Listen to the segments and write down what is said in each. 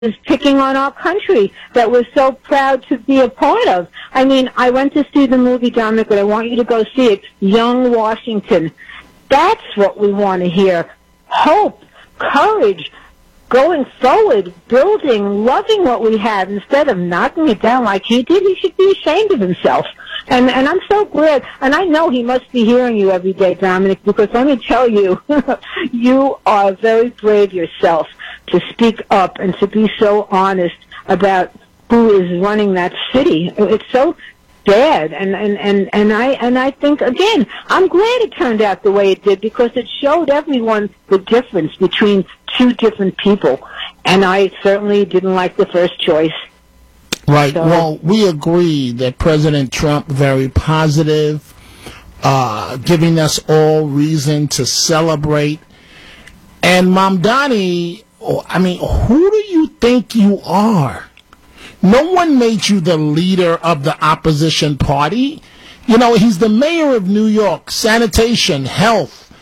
is picking on our country that we're so proud to be a part of. I mean, I went to see the movie, Dominic, but I want you to go see it, Young Washington. That's what we want to hear. Hope, courage, going forward, building, loving what we have instead of knocking it down like he did. He should be ashamed of himself. And I'm so glad, and I know he must be hearing you every day, Dominic, because let me tell you, you are very brave yourself to speak up and to be so honest about who is running that city. It's so bad, and I think, again, I'm glad it turned out the way it did, because it showed everyone the difference between two different people, and I certainly didn't like the first choice. Right. So, well, we agree that President Trump, very positive, giving us all reason to celebrate. And Mamdani, I mean, who do you think you are? No one made you the leader of the opposition party. You know, he's the mayor of New York, sanitation, health,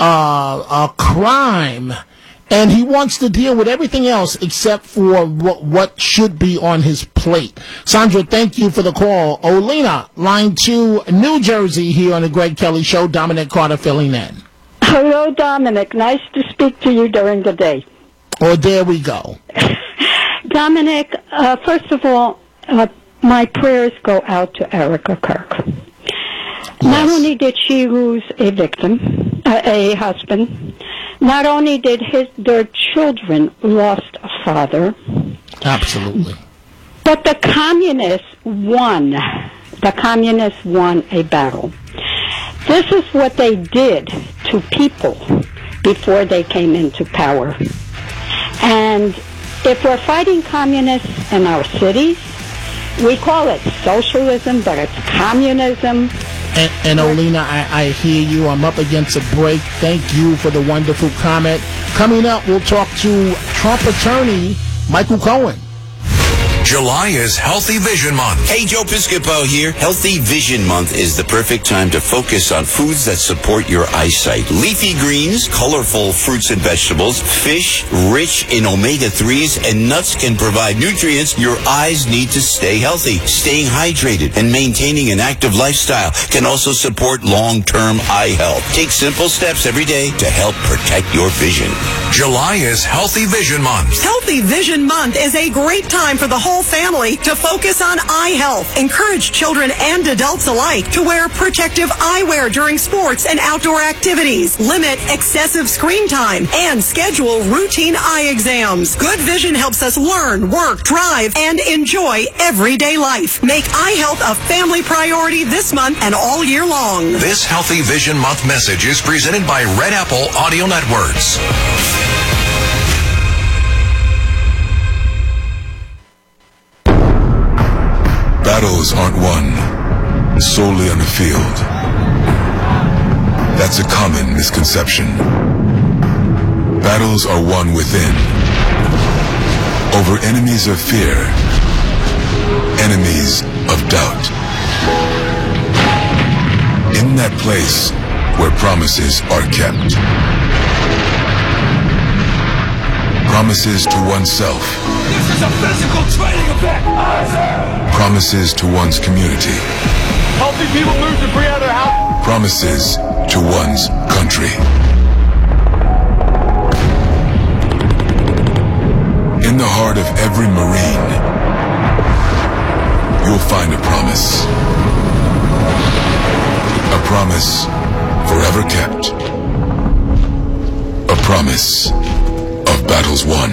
crime, and he wants to deal with everything else except for what should be on his plate. Sandra, thank you for the call. Olena, line 2, New Jersey, here on the Greg Kelly Show. Dominic Carter filling in. Hello, Dominic. Nice to speak to you during the day. Oh, there we go. Dominic, first of all, my prayers go out to Erica Kirk. Yes. Not only did she lose a victim, a husband, not only did their children lost a father. Absolutely. But the communists won. The communists won a battle. This is what they did to people before they came into power. And if we're fighting communists in our cities, we call it socialism, but it's communism. And Olena, I hear you. I'm up against a break. Thank you for the wonderful comment. Coming up, we'll talk to Trump attorney Michael Cohen. July is Healthy Vision Month. Hey, Joe Piscopo here. Healthy Vision Month is the perfect time to focus on foods that support your eyesight. Leafy greens, colorful fruits and vegetables, fish rich in omega-3s, and nuts can provide nutrients your eyes need to stay healthy. Staying hydrated and maintaining an active lifestyle can also support long-term eye health. Take simple steps every day to help protect your vision. July is Healthy Vision Month. Healthy Vision Month is a great time for the whole family to focus on eye health. Encourage children and adults alike to wear protective eyewear during sports and outdoor activities. Limit excessive screen time and schedule routine eye exams. Good vision helps us learn, work, drive, and enjoy everyday life. Make eye health a family priority this month and all year long. This Healthy Vision Month message is presented by Red Apple Audio Networks. Battles aren't won solely on the field. That's a common misconception. Battles are won within, over enemies of fear, enemies of doubt. In that place where promises are kept. Promises to oneself. This is a physical training event! Promises to one's community. Healthy people move debris out of their house. Promises to one's country. In the heart of every Marine, you'll find a promise. A promise forever kept. A promise of battles won.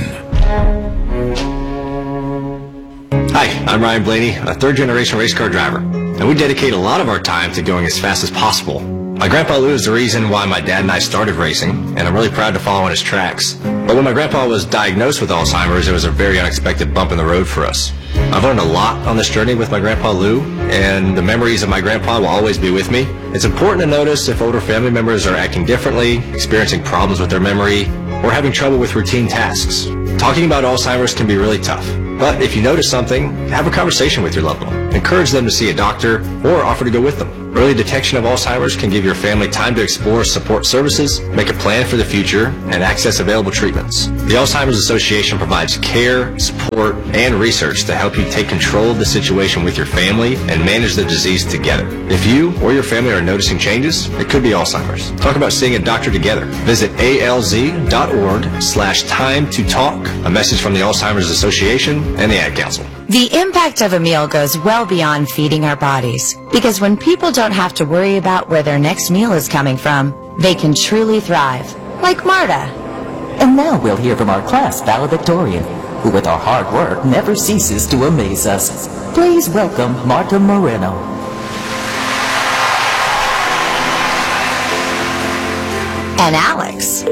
Hi, I'm Ryan Blaney, a third-generation race car driver, and we dedicate a lot of our time to going as fast as possible. My grandpa Lou is the reason why my dad and I started racing, and I'm really proud to follow in his tracks. But when my grandpa was diagnosed with Alzheimer's, it was a very unexpected bump in the road for us. I've learned a lot on this journey with my grandpa Lou, and the memories of my grandpa will always be with me. It's important to notice if older family members are acting differently, experiencing problems with their memory, or having trouble with routine tasks. Talking about Alzheimer's can be really tough, but if you notice something, have a conversation with your loved one. encourage them to see a doctor, or offer to go with them. Early detection of Alzheimer's can give your family time to explore support services, make a plan for the future, and access available treatments. The Alzheimer's Association provides care, support, and research to help you take control of the situation with your family and manage the disease together. If you or your family are noticing changes, it could be Alzheimer's. Talk about seeing a doctor together. Visit alz.org/time to talk. A message from the Alzheimer's Association and the Ad Council. The impact of a meal goes well beyond feeding our bodies, because when people don't have to worry about where their next meal is coming from, they can truly thrive, like Marta. And now we'll hear from our class valedictorian, who with our hard work never ceases to amaze us. Please welcome Marta Moreno. And Alex.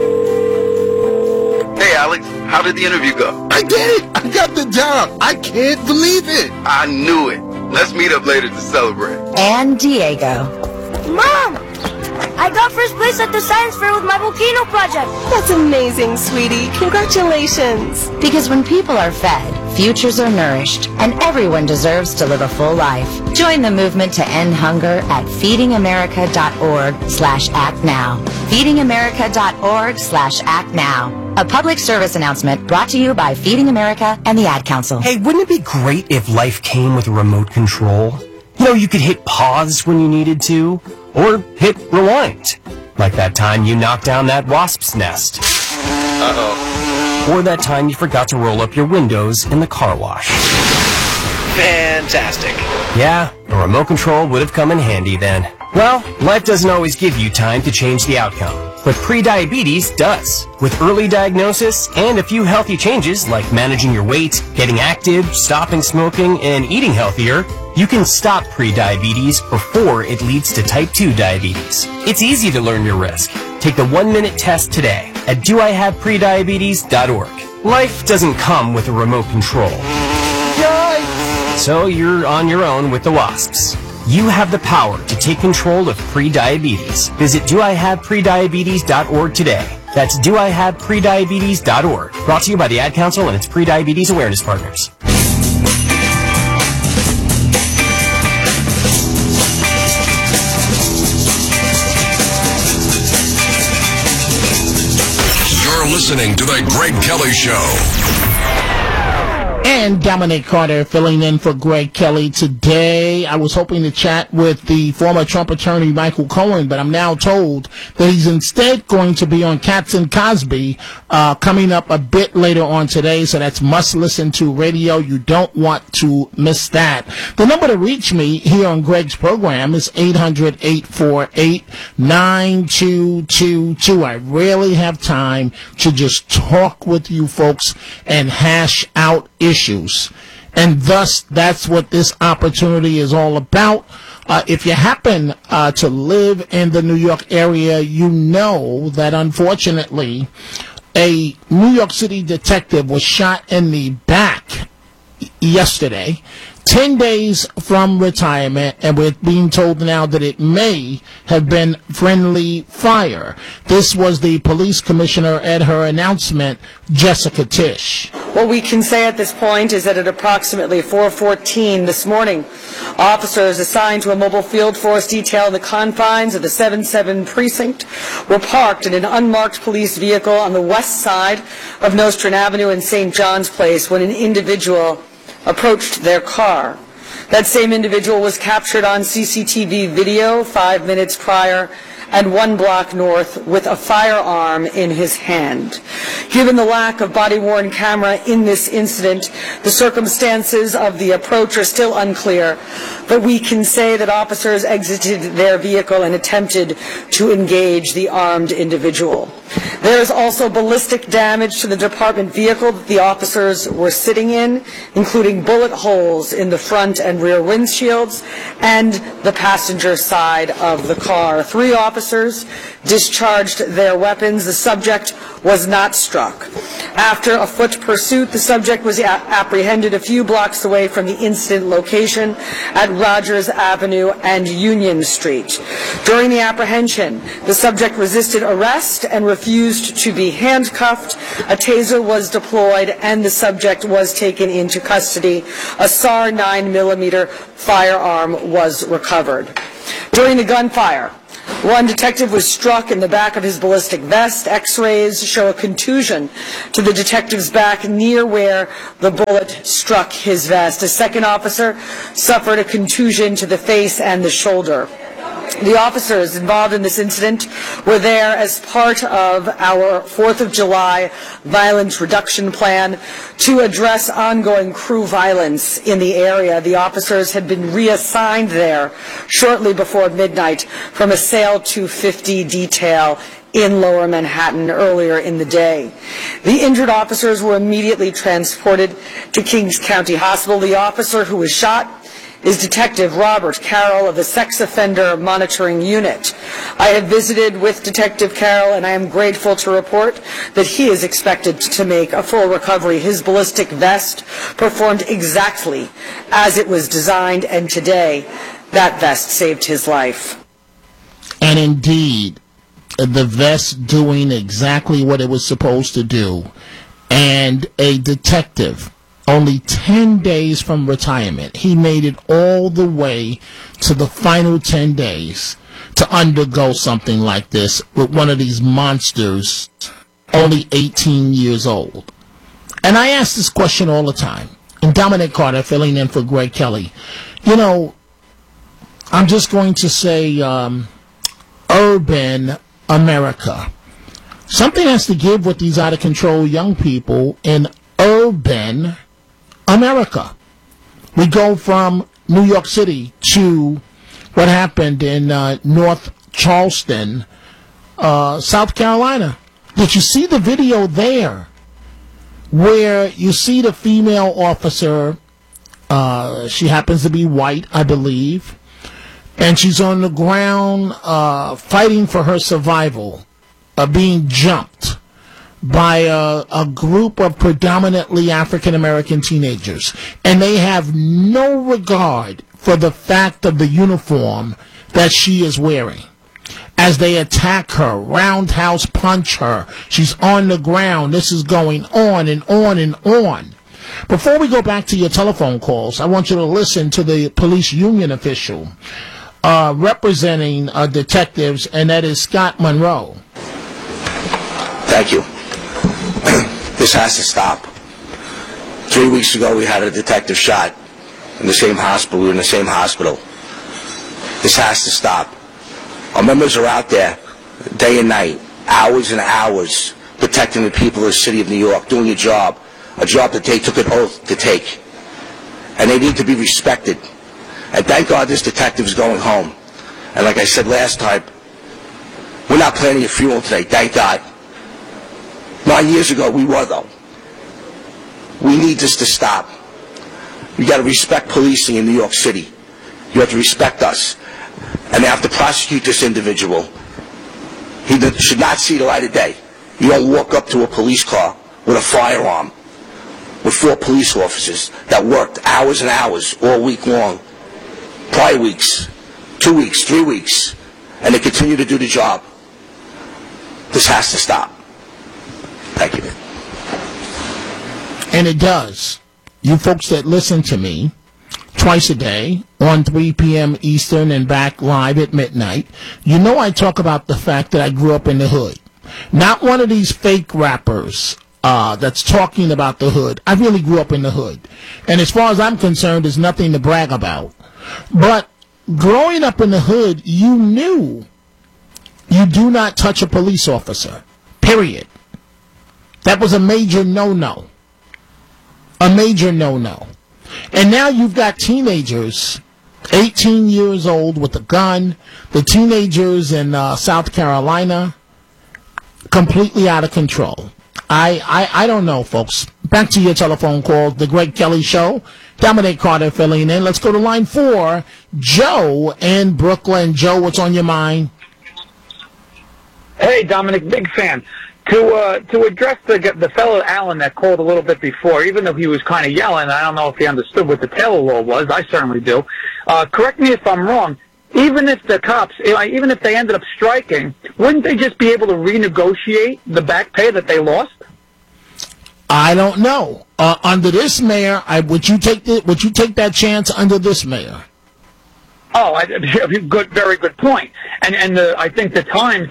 Hey, Alex, how did the interview go? I did it! I got the job! I can't believe it! I knew it. Let's meet up later to celebrate. And Diego. Mom! I got first place at the science fair with my volcano project. That's amazing, sweetie. Congratulations. Because when people are fed, futures are nourished, and everyone deserves to live a full life. Join the movement to end hunger at feedingamerica.org/actnow. feedingamerica.org/actnow. A public service announcement brought to you by Feeding America and the Ad Council. Hey, wouldn't it be great if life came with a remote control? You know, you could hit pause when you needed to, or hit rewind. Like that time you knocked down that wasp's nest. Uh-oh. Or that time you forgot to roll up your windows in the car wash. Fantastic. Yeah, a remote control would have come in handy then. Well, life doesn't always give you time to change the outcome, but prediabetes does. With early diagnosis and a few healthy changes like managing your weight, getting active, stopping smoking, and eating healthier, you can stop prediabetes before it leads to type 2 diabetes. It's easy to learn your risk. Take the 1-minute test today at doihaveprediabetes.org. Life doesn't come with a remote control. Yikes! So you're on your own with the wasps. You have the power to take control of prediabetes. Visit doihaveprediabetes.org today. That's doihaveprediabetes.org. Brought to you by the Ad Council and its prediabetes awareness partners. You're listening to The Greg Kelly Show. And Dominic Carter filling in for Greg Kelly today. I was hoping to chat with the former Trump attorney Michael Cohen, but I'm now told that he's instead going to be on Katz and Cosby coming up a bit later on today. So that's must listen to radio. You don't want to miss that. The number to reach me here on Greg's program is 800-848-9222. I rarely have time to just talk with you folks and hash out issues, and thus that's what this opportunity is all about. If you happen to live in the New York area, you know that unfortunately a New York City detective was shot in the back yesterday, 10 days from retirement, and we're being told now that it may have been friendly fire. This was the police commissioner at her announcement, Jessica Tisch. What we can say at this point is that at approximately 4:14 this morning, officers assigned to a mobile field force detail in the confines of the 7-7 precinct were parked in an unmarked police vehicle on the west side of Nostrand Avenue and St. John's Place when an individual approached their car. That same individual was captured on CCTV video 5 minutes prior and 1 block north with a firearm in his hand. Given the lack of body-worn camera in this incident, the circumstances of the approach are still unclear, but we can say that officers exited their vehicle and attempted to engage the armed individual. There is also ballistic damage to the department vehicle that the officers were sitting in, including bullet holes in the front and rear windshields and the passenger side of the car. 3 officers, discharged their weapons. The subject was not struck. After a foot pursuit, the subject was apprehended a few blocks away from the incident location at Rogers Avenue and Union Street. During the apprehension, the subject resisted arrest and refused to be handcuffed. A taser was deployed and the subject was taken into custody. A SAR 9mm firearm was recovered. During the gunfire, one detective was struck in the back of his ballistic vest. X-rays show a contusion to the detective's back near where the bullet struck his vest. A second officer suffered a contusion to the face and the shoulder. The officers involved in this incident were there as part of our 4th of July violence reduction plan to address ongoing crew violence in the area. The officers had been reassigned there shortly before midnight from a Sale 250 detail in Lower Manhattan earlier in the day. The injured officers were immediately transported to Kings County Hospital. The officer who was shot is Detective Robert Carroll of the Sex Offender Monitoring Unit. I have visited with Detective Carroll, and I am grateful to report that he is expected to make a full recovery. His ballistic vest performed exactly as it was designed, and today that vest saved his life. And indeed, the vest doing exactly what it was supposed to do. And a detective, only 10 days from retirement, he made it all the way to the final 10 days to undergo something like this with one of these monsters, only 18 years old. And I ask this question all the time. And Dominic Carter, filling in for Greg Kelly. You know, I'm just going to say urban America. Something has to give with these out-of-control young people in urban America. We go from New York City to what happened in North Charleston, South Carolina. Did you see the video there where you see the female officer? She happens to be white, I believe, and she's on the ground fighting for her survival, being jumped by a group of predominantly African-American teenagers. And they have no regard for the fact of the uniform that she is wearing. As they attack her, roundhouse punch her, she's on the ground. This is going on and on and on. Before we go back to your telephone calls, I want you to listen to the police union official representing detectives, and that is Scott Monroe. Thank you. This has to stop. 3 weeks ago, we had a detective shot in the same hospital. We were in the same hospital. This has to stop. Our members are out there day and night, hours and hours, protecting the people of the city of New York, doing a job that they took an oath to take. And they need to be respected. And thank God this detective is going home. And like I said last time, we're not planning a funeral today, thank God. 9 years ago, we were, though. We need this to stop. You got to respect policing in New York City. You have to respect us. And they have to prosecute this individual. He should not see the light of day. You don't walk up to a police car with a firearm with 4 police officers that worked hours and hours all week long, prior weeks, 2 weeks, 3 weeks, and they continue to do the job. This has to stop. Thank you. And it does. You folks that listen to me twice a day on 3 p.m. Eastern and back live at midnight, you know I talk about the fact that I grew up in the hood. Not one of these fake rappers that's talking about the hood. I really grew up in the hood. And as far as I'm concerned, there's nothing to brag about. But growing up in the hood, you knew you do not touch a police officer. Period. That was a major no-no. A major no-no. And now you've got teenagers, 18 years old with a gun. The teenagers in South Carolina, completely out of control. I don't know, folks. Back to your telephone calls. The Greg Kelly Show. Dominic Carter filling in. Let's go to line 4. Joe in Brooklyn. Joe, what's on your mind? Hey, Dominic, big fan. To address the fellow Allen that called a little bit before, even though he was kind of yelling, I don't know if he understood what the Taylor law was. I certainly do. Correct me if I'm wrong. Even if the cops, even if they ended up striking, wouldn't they just be able to renegotiate the back pay that they lost? I don't know. Under this mayor, would you take that chance under this mayor? Oh, very good point. And I think the Times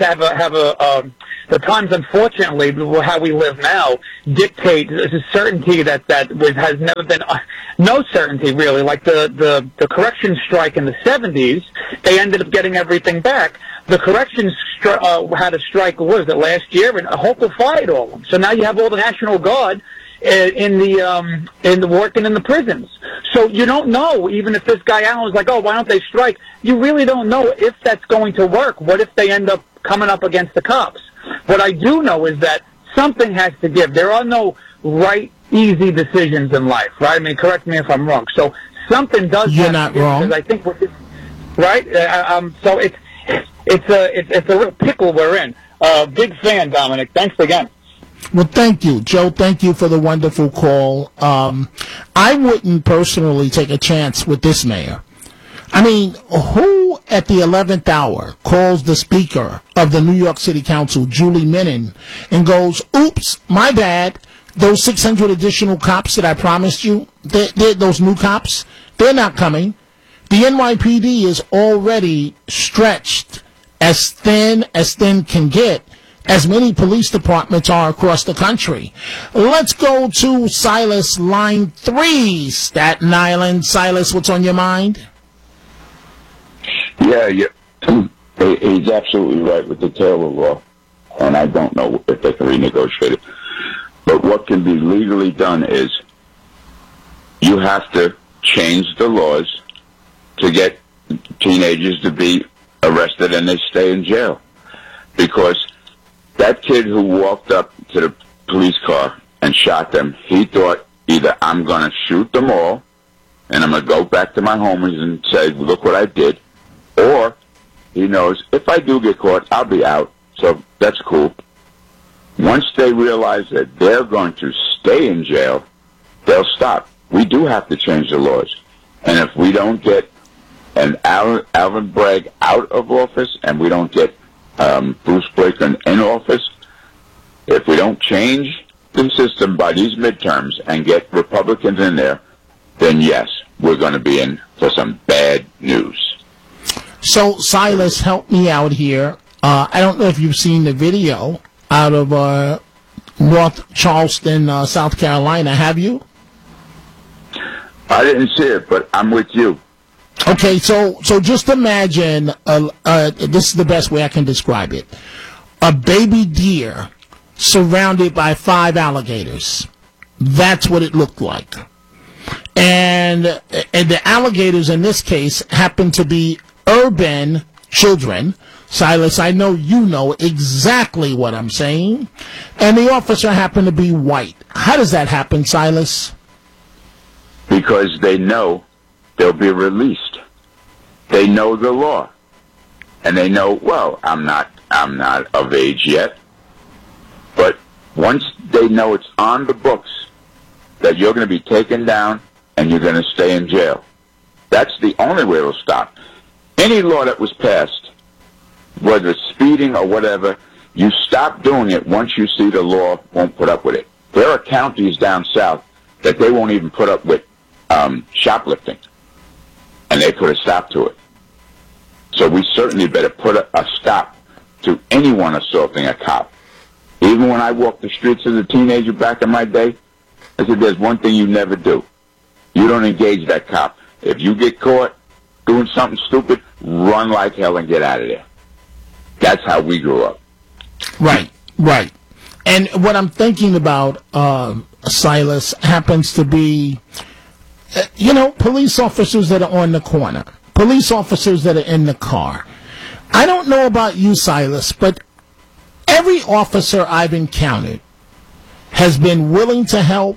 the Times, unfortunately, how we live now, dictate a certainty that has never been no certainty really. Like the corrections strike in the 70s, they ended up getting everything back. The corrections had a strike. What was it, last year? And Hochul fired all of them. So now you have all the National Guard in the working in the prisons. So you don't know, even if this guy Allen was like, oh, why don't they strike? You really don't know if that's going to work. What if they end up coming up against the cops? What I do know is that something has to give. There are no right, easy decisions in life, right? I mean, correct me if I'm wrong. So something does. You're not wrong. I think right. So it's a real pickle we're in. Big fan, Dominic. Thanks again. Well, thank you, Joe. Thank you for the wonderful call. I wouldn't personally take a chance with this mayor. I mean, who at the 11th hour calls the Speaker of the New York City Council, Julie Menin, and goes, oops, my bad, those 600 additional cops that I promised you, those new cops, they're not coming. The NYPD is already stretched as thin can get, as many police departments are across the country. Let's go to Silas, line 3, Staten Island. Silas, what's on your mind? Yeah, he's absolutely right with the Taylor law, and I don't know if they can renegotiate it. But what can be legally done is you have to change the laws to get teenagers to be arrested and they stay in jail. Because that kid who walked up to the police car and shot them, he thought either I'm going to shoot them all and I'm going to go back to my homies and say, look what I did, or he knows if I do get caught, I'll be out, so that's cool. Once they realize that they're going to stay in jail, they'll stop. We do have to change the laws. And if we don't get an Alvin Bragg out of office and we don't get Bruce Blakeman in office, if we don't change the system by these midterms and get Republicans in there, then yes, we're going to be in for some bad news. So, Silas, help me out here. I don't know if you've seen the video out of North Charleston, South Carolina. Have you? I didn't see it, but I'm with you. Okay, so just imagine, this is the best way I can describe it, a baby deer surrounded by 5 alligators. That's what it looked like. And the alligators in this case happen to be urban children. Silas, I know you know exactly what I'm saying. And the officer happened to be white. How does that happen, Silas? Because they know they'll be released. They know the law. And they know, well, I'm not of age yet. But once they know it's on the books that you're going to be taken down and you're going to stay in jail, that's the only way it'll stop. Any law that was passed, whether it's speeding or whatever, you stop doing it once you see the law won't put up with it. There are counties down south that they won't even put up with shoplifting, and they put a stop to it. So we certainly better put a stop to anyone assaulting a cop. Even when I walked the streets as a teenager back in my day, I said, there's one thing you never do. You don't engage that cop. If you get caught doing something stupid, run like hell and get out of there. That's how we grew up. Right. And what I'm thinking about, Silas, happens to be, police officers that are on the corner, police officers that are in the car. I don't know about you, Silas, but every officer I've encountered has been willing to help,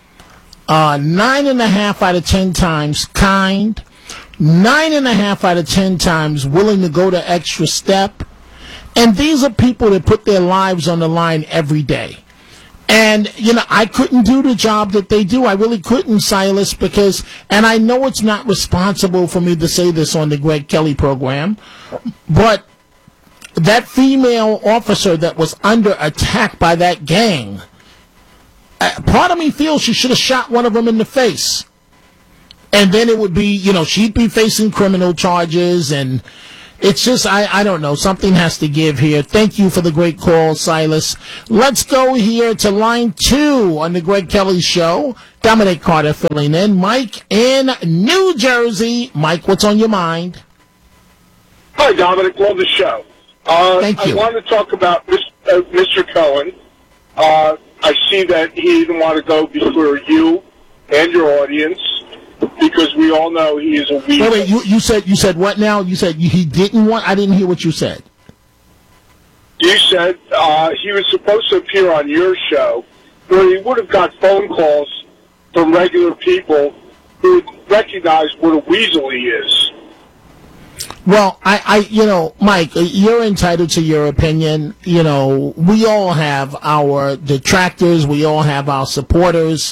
9.5 out of 10 times kind, 9.5 out of 10 times willing to go the extra step, And these are people that put their lives on the line every day. And, I couldn't do the job that they do. I really couldn't, Silas, because, and I know it's not responsible for me to say this on the Greg Kelly program, but that female officer that was under attack by that gang, part of me feels she should have shot one of them in the face. And then it would be, she'd be facing criminal charges, and it's just, I don't know, something has to give here. Thank you for the great call, Silas. Let's go here to line 2 on the Greg Kelly Show. Dominic Carter filling in. Mike in New Jersey. Mike, what's on your mind? Hi, Dominic. Love the show. Thank you. I wanted to talk about Mr. Cohen. I see that he didn't want to go before you and your audience, because we all know he is a weak... Wait, you said what now? You said he didn't want... I didn't hear what you said. You said he was supposed to appear on your show, where he would have got phone calls from regular people who would recognize what a weasel he is. Well, Mike, you're entitled to your opinion. We all have our detractors. We all have our supporters.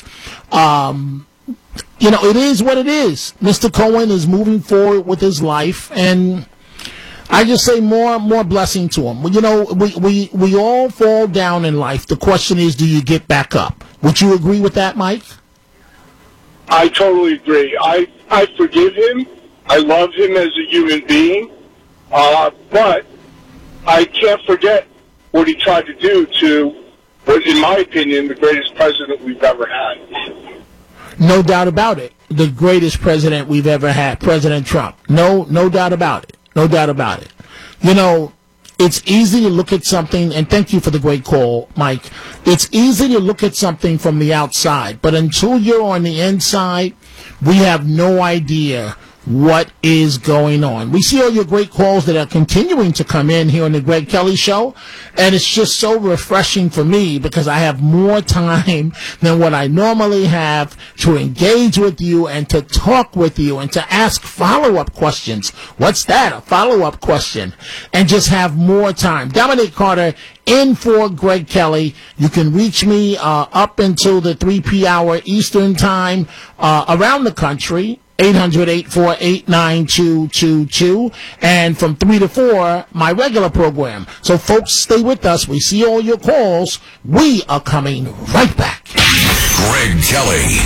It is what it is. Mr. Cohen is moving forward with his life, and I just say more blessing to him. We all fall down in life. The question is, do you get back up? Would you agree with that, Mike? I totally agree. I forgive him. I love him as a human being, but I can't forget what he tried to do to what, in my opinion, the greatest president we've ever had. No doubt about it. The greatest president we've ever had, President Trump. No doubt about it. No doubt about it. It's easy to look at something, and thank you for the great call, Mike. It's easy to look at something from the outside, but until you're on the inside, we have no idea what is going on. We see all your great calls that are continuing to come in here on the Greg Kelly Show, and it's just so refreshing for me because I have more time than what I normally have to engage with you and to talk with you and to ask follow-up questions. What's that? A follow-up question. And just have more time. Dominic Carter in for Greg Kelly. You can reach me up until the 3 p. hour Eastern time around the country. 800-848-9222, and from 3 to 4, my regular program. So, folks, stay with us. We see all your calls. We are coming right back. Greg Kelly.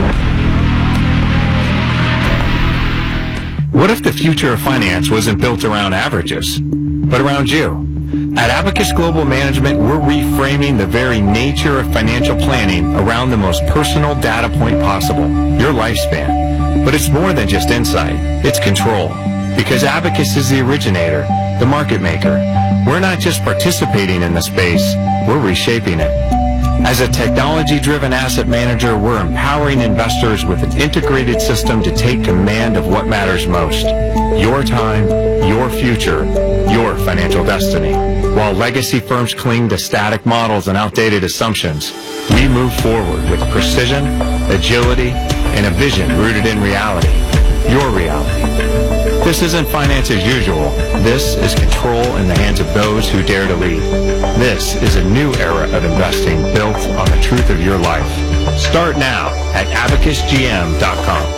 What if the future of finance wasn't built around averages, but around you? At Abacus Global Management, we're reframing the very nature of financial planning around the most personal data point possible, your lifespan. But it's more than just insight, it's control. Because Abacus is the originator, the market maker. We're not just participating in the space, we're reshaping it. As a technology-driven asset manager, we're empowering investors with an integrated system to take command of what matters most. Your time, your future, your financial destiny. While legacy firms cling to static models and outdated assumptions, we move forward with precision, agility, and a vision rooted in reality. Your reality. This isn't finance as usual. This is control in the hands of those who dare to lead. This is a new era of investing built on the truth of your life. Start now at abacusgm.com.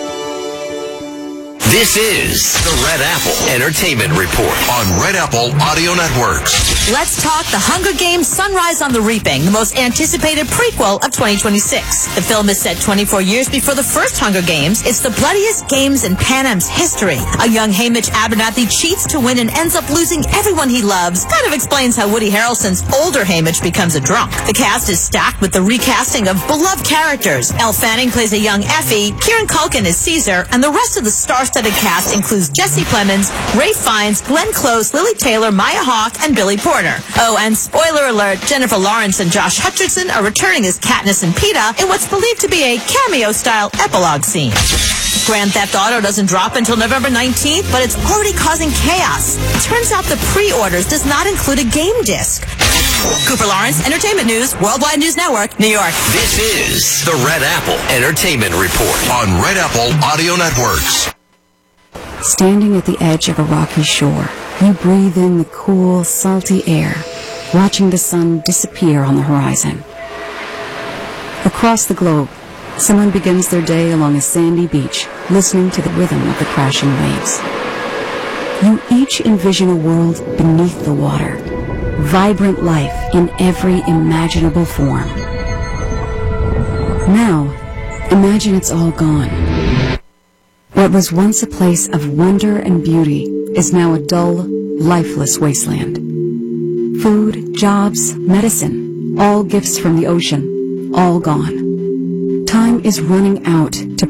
This is the Red Apple Entertainment Report on Red Apple Audio Networks. Let's talk The Hunger Games: Sunrise on the Reaping, the most anticipated prequel of 2026. The film is set 24 years before the first Hunger Games. It's the bloodiest games in Pan Am's history. A young Haymitch Abernathy cheats to win and ends up losing everyone he loves. Kind of explains how Woody Harrelson's older Haymitch becomes a drunk. The cast is stacked with the recasting of beloved characters. Elle Fanning plays a young Effie, Kieran Culkin is Caesar, and the rest of the star-studded cast includes Jesse Plemons, Ralph Fiennes, Glenn Close, Lily Taylor, Maya Hawke, and Billy Porter. Oh, and spoiler alert, Jennifer Lawrence and Josh Hutcherson are returning as Katniss and Peeta in what's believed to be a cameo-style epilogue scene. Grand Theft Auto doesn't drop until November 19th, but it's already causing chaos. Turns out the pre-orders does not include a game disc. Cooper Lawrence, Entertainment News, Worldwide News Network, New York. This is the Red Apple Entertainment Report on Red Apple Audio Networks. Standing at the edge of a rocky shore, You breathe in the cool, salty air, watching the sun disappear on the horizon. Across the globe, someone begins their day along a sandy beach, listening to the rhythm of the crashing waves. You each envision a world beneath the water, vibrant life in every imaginable form. Now, imagine it's all gone. What was once a place of wonder and beauty is now a dull, lifeless wasteland. Food, jobs, medicine, all gifts from the ocean, all gone. Time is running out to